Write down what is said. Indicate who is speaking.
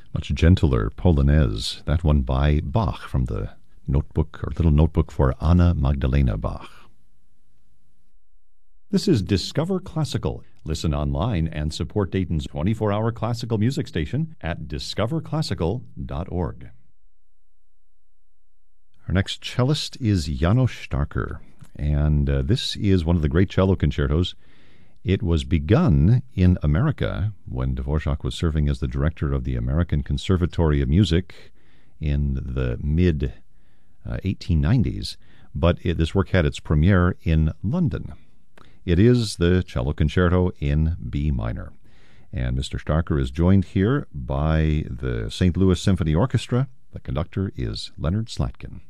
Speaker 1: Much gentler Polonaise, that one by Bach from the notebook or little notebook for Anna Magdalena Bach. This is Discover Classical. Listen online and support Dayton's 24-hour classical music station at discoverclassical.org. Our next cellist is János Starker, and this is one of the great cello concertos. It was begun in America when Dvorak was serving as the director of the American Conservatory of Music in the mid-1890s, but this work had its premiere in London. It is the cello concerto in B minor. And Mr. Starker is joined here by the St. Louis Symphony Orchestra. The conductor is Leonard Slatkin.